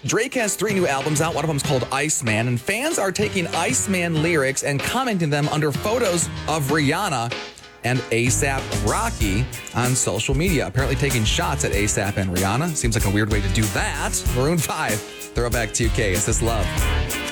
Drake has 3 new albums out. One of them is called Iceman, and fans are taking Iceman lyrics and commenting them under photos of Rihanna and A$AP Rocky on social media. Apparently taking shots at A$AP and Rihanna. Seems like a weird way to do that. Maroon 5, Throwback 2K. Is this love?